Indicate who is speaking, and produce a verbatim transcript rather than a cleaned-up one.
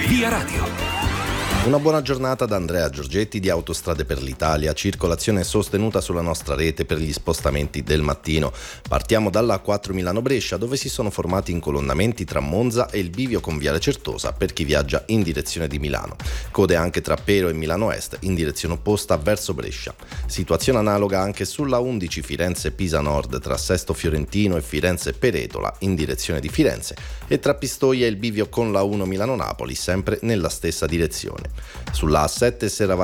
Speaker 1: Via Radio.
Speaker 2: Una buona giornata da Andrea Giorgetti di Autostrade per l'Italia, circolazione sostenuta sulla nostra rete per gli spostamenti del mattino. Partiamo dalla A quattro Milano-Brescia, dove si sono formati incolonnamenti tra Monza e il bivio con Viale Certosa per chi viaggia in direzione di Milano. Code anche tra Pero e Milano Est in direzione opposta verso Brescia. Situazione analoga anche sulla undici Firenze-Pisa Nord tra Sesto Fiorentino e Firenze-Peretola in direzione di Firenze e tra Pistoia e il bivio con la uno Milano-Napoli sempre nella stessa direzione. Sulla A sette Serravalle